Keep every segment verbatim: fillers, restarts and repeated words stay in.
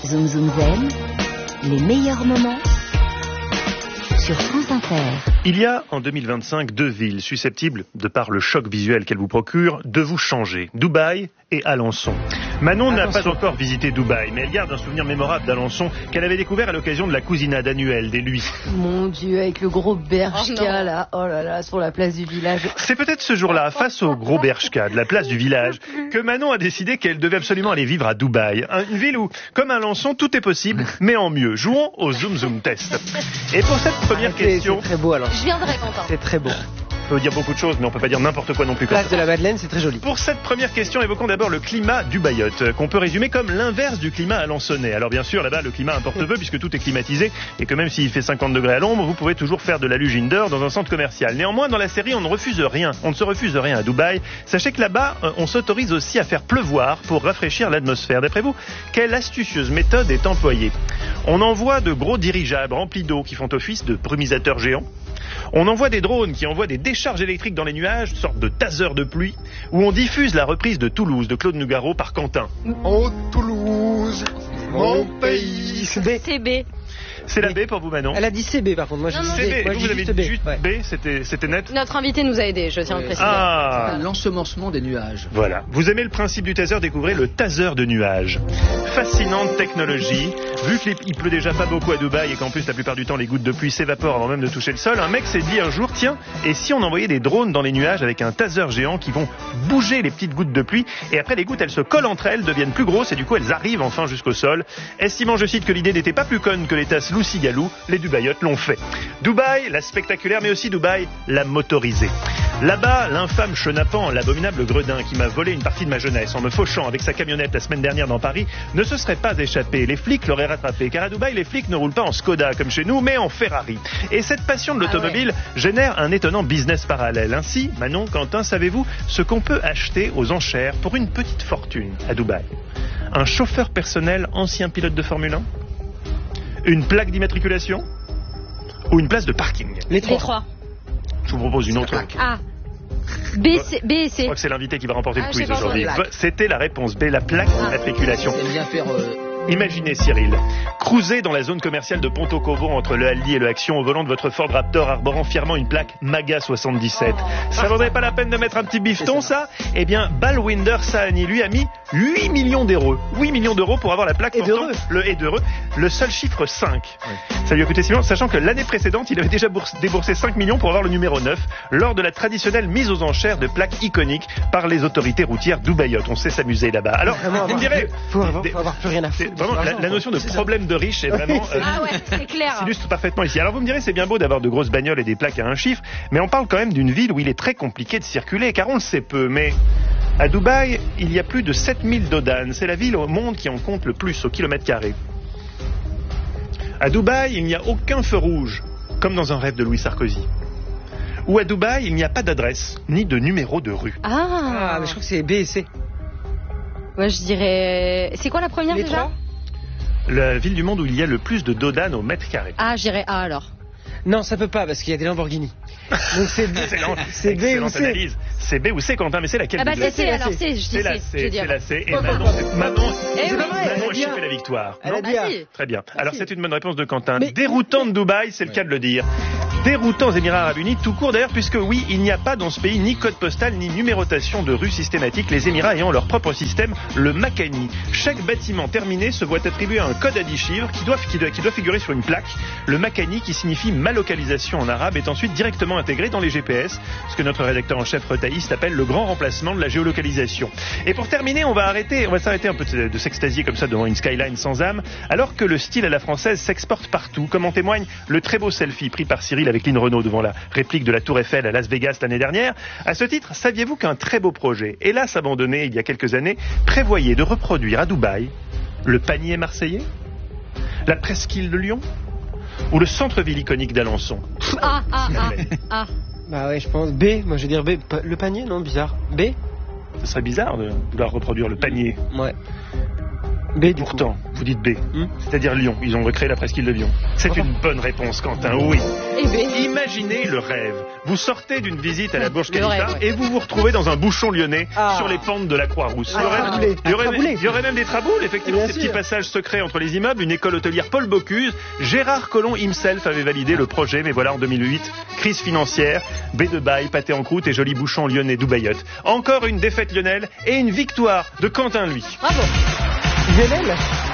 Zoom Zoom Zen, les meilleurs moments sur France Inter. Il y a en deux mille vingt-cinq deux villes susceptibles, de par le choc visuel qu'elles vous procurent, de vous changer. Dubaï et Alençon. Manon n'a pas encore visité Dubaï, mais elle garde un souvenir mémorable d'Alençon qu'elle avait découvert à l'occasion de la cousinade annuelle des Lui. Mon Dieu, avec le gros Bershka oh là, oh là là, sur la place du village. C'est peut-être ce jour-là, face au gros Bershka de la place du village, que Manon a décidé qu'elle devait absolument aller vivre à Dubaï. Une ville où, comme Alençon, tout est possible, mais en mieux. Jouons au Zoom Zoom Test. Et pour cette première ah, question... C'est très beau alors. Je viendrai, Quentin. C'est très beau. On peut dire beaucoup de choses, mais on peut pas dire n'importe quoi non plus. Place de la Madeleine, c'est très joli. Pour cette première question, évoquons d'abord le climat dubaïote, qu'on peut résumer comme l'inverse du climat alençonnais. Alors bien sûr, là-bas, le climat importe peu, puisque tout est climatisé, et que même s'il fait cinquante degrés à l'ombre, vous pouvez toujours faire de la luge indoor dans un centre commercial. Néanmoins, dans la série, on ne refuse rien. On ne se refuse rien à Dubaï. Sachez que là-bas, on s'autorise aussi à faire pleuvoir pour rafraîchir l'atmosphère. D'après vous, quelle astucieuse méthode est employée? On envoie de gros dirigeables remplis d'eau qui font office de brumisateurs géants. On envoie des drones qui envoient des décharges électriques dans les nuages, une sorte de taser de pluie, où on diffuse la reprise de Toulouse de Claude Nougaro par Quentin. Oh Toulouse, mon pays. C'est B. C'est la B pour vous, Manon. Elle a dit C B par contre. Moi, j'ai dit C B. Moi, vous, j'ai vous avez juste dit B. juste B, Ouais. c'était, c'était net. Notre invité nous a aidés, je tiens à le préciser. Ah. L'ensemencement des nuages. Voilà. Vous aimez le principe du taser, découvrez le taser de nuages. Fascinante technologie. Vu qu'il pleut déjà pas beaucoup à Dubaï et qu'en plus la plupart du temps les gouttes de pluie s'évaporent avant même de toucher le sol, un mec s'est dit un jour, tiens, et si on envoyait des drones dans les nuages avec un taser géant qui vont bouger les petites gouttes de pluie, et après les gouttes elles se collent entre elles, deviennent plus grosses et du coup elles arrivent enfin jusqu'au sol. Estimant, je cite, que l'idée n'était pas plus conne que les tasses Loup-Cigalou, les Dubaïotes l'ont fait. Dubaï, la spectaculaire, mais aussi Dubaï, la motorisée. Là-bas, l'infâme chenapan, l'abominable gredin qui m'a volé une partie de ma jeunesse en me fauchant avec sa camionnette la semaine dernière dans Paris, ne se serait pas échappé. Les flics l'auraient rattrapé, car à Dubaï, les flics ne roulent pas en Skoda comme chez nous, mais en Ferrari. Et cette passion de l'automobile ah ouais. génère un étonnant business parallèle. Ainsi, Manon, Quentin, savez-vous ce qu'on peut acheter aux enchères pour une petite fortune à Dubaï? Un chauffeur personnel ancien pilote de Formule un? Une plaque d'immatriculation? Ou une place de parking? Les trois. Les trois. Je vous propose une autre. A. B, C, B et C. Je crois que c'est l'invité qui va remporter ah, le quiz aujourd'hui. C'était la réponse B, la plaque ah. d'immatriculation. C'est bien faire... Euh... Imaginez, Cyril, cruiser dans la zone commerciale de Ponto Covo entre le Aldi et le Action au volant de votre Ford Raptor arborant fièrement une plaque MAGA soixante-dix-sept. Oh. Ça vaudrait pas la peine de mettre un petit bifton, ça? Eh bien, Balwinder Sahani lui a mis huit millions d'euros. huit millions d'euros pour avoir la plaque et portant le et d'heureux, le seul chiffre cinq. Oui. Ça lui a coûté six millions, sachant que l'année précédente, il avait déjà déboursé cinq millions pour avoir le numéro neuf lors de la traditionnelle mise aux enchères de plaques iconiques par les autorités routières dubaïotes. On sait s'amuser là-bas. Alors, vraiment, vous me direz... Faut avoir, faut avoir plus rien à foutre. Vraiment, la, la notion de problème de riche est vraiment... Euh, ah ouais, c'est clair. s'illustre parfaitement ici. Alors vous me direz, c'est bien beau d'avoir de grosses bagnoles et des plaques à un chiffre, mais on parle quand même d'une ville où il est très compliqué de circuler, car on le sait peu, mais... À Dubaï, il y a plus de sept mille dodanes. C'est la ville au monde qui en compte le plus au kilomètre carré. À Dubaï, il n'y a aucun feu rouge, comme dans un rêve de Louis Sarkozy. Ou à Dubaï, il n'y a pas d'adresse, ni de numéro de rue. Ah, ah mais je crois que c'est B et C. Ouais, je dirais... C'est quoi la première Les déjà? trois. La ville du monde où il y a le plus de dodanes au mètre carré. Ah, je dirais A alors. Non, ça peut pas, parce qu'il y a des Lamborghini. Donc c'est B, c'est B ou C. Analyse. C'est B ou C, Quentin, mais c'est laquelle? Ah bah c'est C, alors C, je dis C. C'est la C, c'est la C. Et oh, Manon, oh, Manon, eh oui, Manon a chiffé la victoire. Elle a dit A. Très bien. Alors c'est une bonne réponse de Quentin. Mais... Déroutant de Dubaï, c'est le cas de le dire. Déroutant aux Émirats Arabes Unis, tout court d'ailleurs, puisque oui, il n'y a pas dans ce pays ni code postal, ni numérotation de rue systématique, les Émirats ayant leur propre système, le Makani. Chaque bâtiment terminé se voit attribuer un code à dix chiffres qui doit, qui doit, qui doit figurer sur une plaque. Le Makani, qui signifie ma localisation en arabe, est ensuite directement intégré dans les G P S, ce que notre rédacteur en chef Retaïs appelle le grand remplacement de la géolocalisation. Et pour terminer, on va arrêter, on va s'arrêter un peu de, de s'extasier comme ça devant une skyline sans âme, alors que le style à la française s'exporte partout, comme en témoigne le très beau selfie pris par Cyril avec Lynn Renault devant la réplique de la Tour Eiffel à Las Vegas l'année dernière. À ce titre, saviez-vous qu'un très beau projet, hélas abandonné il y a quelques années, prévoyait de reproduire à Dubaï le panier marseillais, la presqu'île de Lyon ou le centre-ville iconique d'Alençon? Ah, ah, ah, ah. Bah ouais, je pense B. Moi, je vais dire B. Le panier, non, bizarre. B. Ce serait bizarre de vouloir reproduire le panier. Ouais. B, du Pourtant, coup. Vous dites B, Hmm. c'est-à-dire Lyon. Ils ont recréé la presqu'île de Lyon. C'est Voilà. une bonne réponse, Quentin, oui. Eh ben, Imaginez le rêve. Vous sortez d'une visite à la Burj Le Khalifa rêve, ouais. et vous vous retrouvez dans un bouchon lyonnais Ah. sur les pentes de la Croix-Rousse. Ah, il, y aurait, traboulé. il y aurait- Ah, traboulé. il y aurait même des traboules, effectivement, Bien ces sûr. petits passages secrets entre les immeubles, une école hôtelière Paul Bocuse. Gérard Collomb himself avait validé le projet, mais voilà, en deux mille huit, crise financière, baie de Baille, pâté en croûte et joli bouchon lyonnais Dubaïote. Encore une défaite lyonnaise et une victoire de Quentin, lui. bravo. Lionel,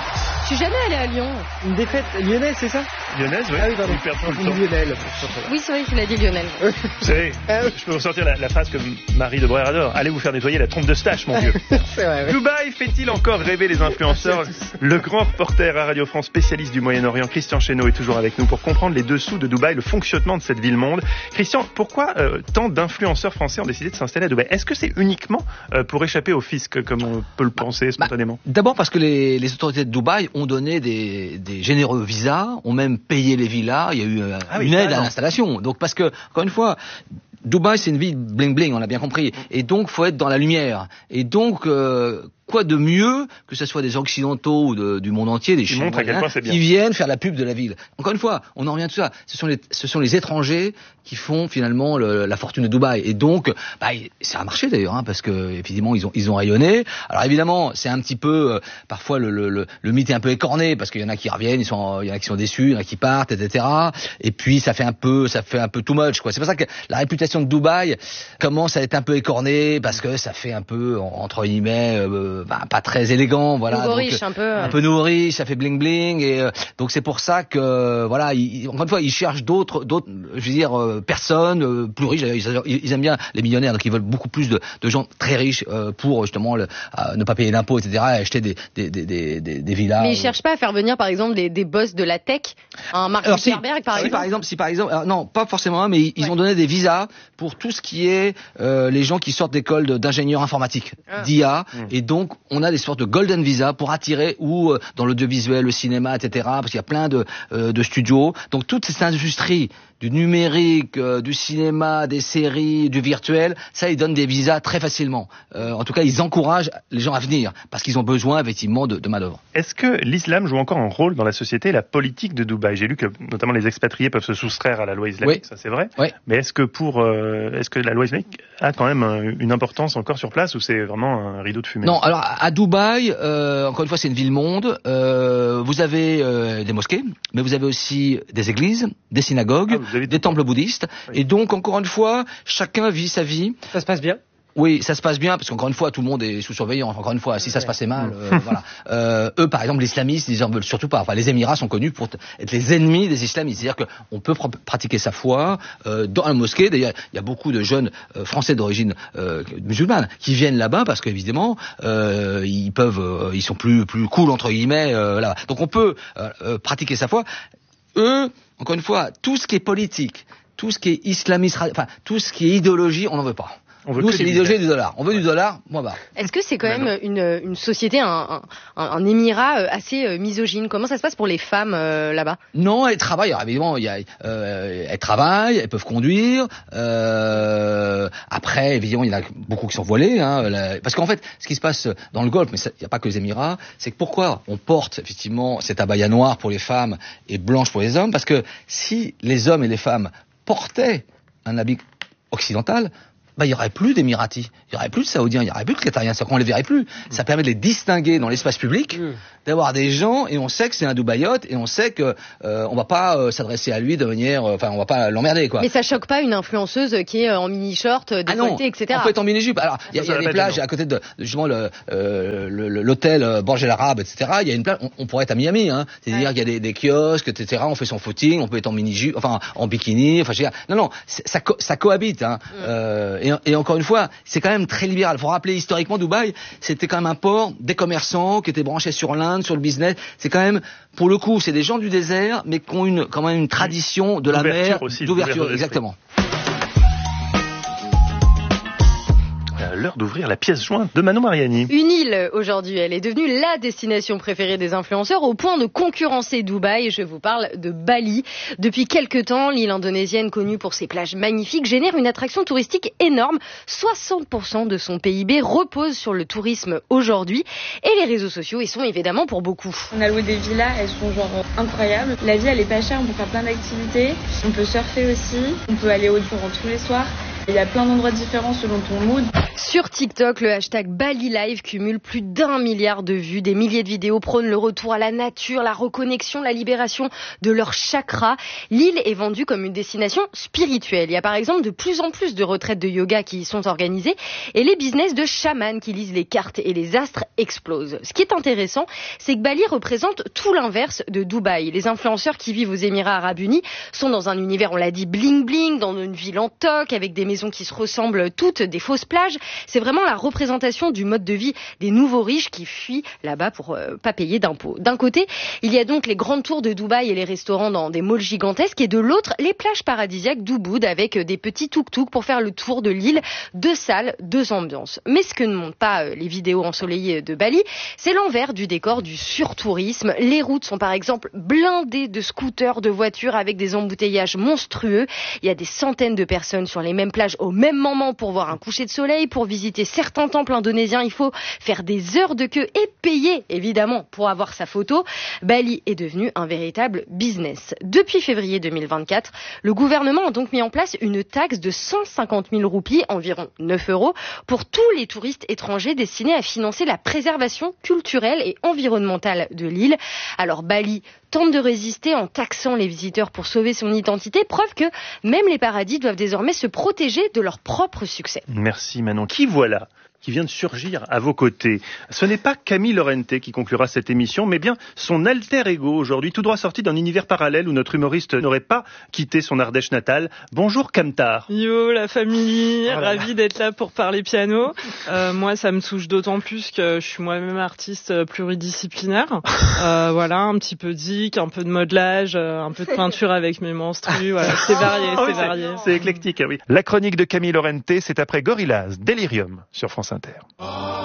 Je suis jamais allée à Lyon. une défaite lyonnaise, c'est ça? Lyonnaise, oui. Ah oui, pardon. Ils perdent tout le temps. Lionel. Oui, c'est vrai qu'il a dit Lionel. Vous savez, Ah oui. je peux vous sortir la, la phrase que Marie de Breuer adore. Allez vous faire nettoyer la trompe de stache, mon vieux. C'est vrai, oui. Dubaï fait-il encore rêver les influenceurs? Le grand reporter à Radio France, spécialiste du Moyen-Orient, Christian Chesneau, est toujours avec nous pour comprendre les dessous de Dubaï, le fonctionnement de cette ville-monde. Christian, pourquoi euh, tant d'influenceurs français ont décidé de s'installer à Dubaï? Est-ce que c'est uniquement euh, pour échapper au fisc, comme on peut le penser spontanément? D'abord parce que les, les autorités de Dubaï ont donné des, des généreux visas, ont même payé les villas, il y a eu euh, Ah oui, une aide carrément. à l'installation. Donc parce que, encore une fois, Dubaï c'est une ville bling bling, on l'a bien compris. Et donc faut être dans la lumière. Et donc euh, quoi de mieux que ce soit des occidentaux ou de, du monde entier, des Qui Chinois, montrent à quel point c'est bien. qui viennent faire la pub de la ville. Encore une fois, on en revient à tout ça. Ce sont les, ce sont les étrangers qui font finalement le, la fortune de Dubaï. Et donc, bah, c'est un marché d'ailleurs, hein, parce que évidemment ils ont ils ont rayonné. Alors évidemment, c'est un petit peu euh, parfois le, le, le, le mythe est un peu écorné parce qu'il y en a qui reviennent, ils sont, il y en a qui sont déçus, il y en a qui partent, et cetera. Et puis ça fait un peu, ça fait un peu too much, quoi. C'est pour ça que la réputation de Dubaï commence à être un peu écornée parce que ça fait un peu entre guillemets, euh, bah, pas très élégant, voilà. Nouveau Donc, riche, un peu. un peu nourri, ça fait bling bling et euh, donc c'est pour ça que euh, voilà, ils, encore une fois, ils cherchent d'autres d'autres je veux dire euh, personnes euh, plus riches. Ils, ils aiment bien les millionnaires, donc ils veulent beaucoup plus de, de gens très riches euh, pour justement le, euh, ne pas payer d'impôts, et cetera, et acheter des des des des, des, des villas. Mais ils cherchent pas à faire venir, par exemple, des, des boss de la tech, un Mark Alors, si, Zuckerberg, par si, exemple. par exemple, si par exemple, alors, non, pas forcément, mais ils, ils Ouais. ont donné des visas pour tout ce qui est euh, les gens qui sortent d'écoles de- d'ingénieurs informatiques, Ah. d'I A, Mmh. et donc on a des sortes de golden visa pour attirer ou euh, dans l'audiovisuel, le cinéma, et cetera. Parce qu'il y a plein de euh, de studios. Donc toute cette industrie du numérique, euh, du cinéma, des séries, du virtuel, ça ils donnent des visas très facilement. Euh, en tout cas, ils encouragent les gens à venir parce qu'ils ont besoin effectivement de, de main d'œuvre. Est-ce que l'islam joue encore un rôle dans la société et la politique de Dubaï? J'ai lu que notamment les expatriés peuvent se soustraire à la loi islamique, Oui. ça c'est vrai. Oui. Mais est-ce que pour euh, est-ce que la loi islamique a quand même un- une importance encore sur place ou c'est vraiment un rideau de fumée? Non, alors à Dubaï, euh, encore une fois, c'est une ville-monde. Euh, vous avez euh, des mosquées, mais vous avez aussi des églises, des synagogues, Ah, vous avez des tout. temples bouddhistes. Oui. Et donc, encore une fois, chacun vit sa vie. Ça se passe bien? Oui, ça se passe bien, parce qu'encore une fois, tout le monde est sous surveillance. Encore une fois, si ça se passait mal, Mm. euh, voilà. Euh, eux, par exemple, l'islamisme, ils en veulent surtout pas. Enfin, les Émirats sont connus pour t- être les ennemis des islamistes. C'est-à-dire qu'on peut pr- pratiquer sa foi euh, dans la mosquée. D'ailleurs, il y a beaucoup de jeunes euh, Français d'origine euh, musulmane qui viennent là-bas parce qu'évidemment, euh, ils peuvent, euh, ils sont plus plus cool entre guillemets euh, là. Donc, on peut euh, euh, pratiquer sa foi. Eux, encore une fois, tout ce qui est politique, tout ce qui est islamiste, enfin, tout ce qui est idéologie, on n'en veut pas. On veut Nous, que c'est du l'idéologie business. du dollar. On veut du dollar, moi bah. Est-ce que c'est quand Ben même une, une société, un, un, un, un émirat euh, assez euh, misogyne? Comment ça se passe pour les femmes euh, là-bas? Non, elles travaillent. Alors, évidemment, il y a, euh, elles travaillent, elles peuvent conduire. Euh, après, évidemment, il y en a beaucoup qui sont voilés, hein, la- parce qu'en fait, ce qui se passe dans le Golfe, mais ça- il n'y a pas que les Émirats, c'est que pourquoi on porte effectivement cette abaya noire pour les femmes et blanche pour les hommes? Parce que si les hommes et les femmes portaient un habit occidental, bah, il y aurait plus d'Émiratis, il y aurait plus de Saoudiens, il y aurait plus de Qatariens, c'est-à-dire qu'on les verrait plus. Ça permet de les distinguer dans l'espace public, Mm. d'avoir des gens et on sait que c'est un Dubaïote et on sait que euh, on va pas euh, s'adresser à lui de manière, euh, enfin on va pas l'emmerder quoi. Mais ça choque pas une influenceuse qui est euh, en mini-short, euh, Ah non, décolletée, et cetera. on peut être en mini-jupe. Alors, il y a, Ça, ça il y a va des pas être plages gênant. à côté de, de justement le, euh, le- le- l'hôtel euh, Borj El Arab, et cetera. Il y a une plage, on, on pourrait être à Miami, hein. C'est-à-dire Ouais. qu'il y a des, des kiosques, et cetera. On fait son footing, on peut être en mini-jupe, enfin en bikini. Enfin, je veux dire, non, non, c'est- ça, co- ça cohabite. Hein. Mm. Euh, et, et encore une fois, c'est quand même très libéral. Il faut rappeler historiquement, Dubaï, c'était quand même un port des commerçants qui étaient branchés sur l'Inde, sur le business. C'est quand même, pour le coup, c'est des gens du désert, mais qui ont une, quand même une tradition de la D'ouverture mer, aussi, d'ouverture, d'ouverture d'esprit. exactement. Euh, l'heure d'ouvrir la pièce jointe de Manon Mariani. Une île, aujourd'hui, elle est devenue la destination préférée des influenceurs au point de concurrencer Dubaï. Je vous parle de Bali. Depuis quelques temps, l'île indonésienne, connue pour ses plages magnifiques, génère une attraction touristique énorme. soixante pour cent de son P I B repose sur le tourisme aujourd'hui. Et les réseaux sociaux y sont évidemment pour beaucoup. On a loué des villas, elles sont genre incroyables. La vie, elle est pas chère, on peut faire plein d'activités. On peut surfer aussi, on peut aller au durant tous les soirs. Il y a plein d'endroits différents selon ton mood. Sur TikTok, le hashtag Bali Live cumule plus d'un milliard de vues. Des milliers de vidéos prônent le retour à la nature, la reconnexion, la libération de leurs chakras. L'île est vendue comme une destination spirituelle. Il y a par exemple de plus en plus de retraites de yoga qui y sont organisées et les business de chamans qui lisent les cartes et les astres explosent. Ce qui est intéressant, c'est que Bali représente tout l'inverse de Dubaï. Les influenceurs qui vivent aux Émirats Arabes Unis sont dans un univers, on l'a dit, bling bling, dans une ville en toc, avec des maisons qui se ressemblent toutes, des fausses plages. C'est vraiment la représentation du mode de vie des nouveaux riches qui fuient là-bas pour euh, pas payer d'impôts. D'un côté, il y a donc les grandes tours de Dubaï et les restaurants dans des malls gigantesques, et de l'autre, les plages paradisiaques d'Ubud avec des petits tuk-tuk pour faire le tour de l'île. Deux salles, deux ambiances. Mais ce que ne montrent pas euh, les vidéos ensoleillées de Bali, c'est l'envers du décor du surtourisme. Les routes sont par exemple blindées de scooters, de voitures avec des embouteillages monstrueux. Il y a des centaines de personnes sur les mêmes plages au même moment pour voir un coucher de soleil. Pour visiter certains temples indonésiens, il faut faire des heures de queue et payer, évidemment, pour avoir sa photo. Bali est devenu un véritable business. Depuis février deux mille vingt-quatre, le gouvernement a donc mis en place une taxe de cent cinquante mille roupies, environ neuf euros, pour tous les touristes étrangers destinés à financer la préservation culturelle et environnementale de l'île. Alors Bali tente de résister en taxant les visiteurs pour sauver son identité, preuve que même les paradis doivent désormais se protéger de leur propre succès. Merci Manon. Qui voilà qui vient de surgir à vos côtés. Ce n'est pas Camille Lorente qui conclura cette émission, mais bien son alter ego aujourd'hui, tout droit sorti d'un univers parallèle où notre humoriste n'aurait pas quitté son Ardèche natale. Bonjour Camtar. Yo la famille, oh là ravi là. d'être là pour parler piano. Euh, moi ça me touche d'autant plus que je suis moi-même artiste pluridisciplinaire. Euh, voilà, un petit peu de zik, un peu de modelage, un peu de peinture avec mes menstrues. Voilà, c'est varié, Oh, c'est c'est varié. C'est éclectique, oui. La chronique de Camille Lorente, c'est après Gorillaz, Delirium sur France Inter.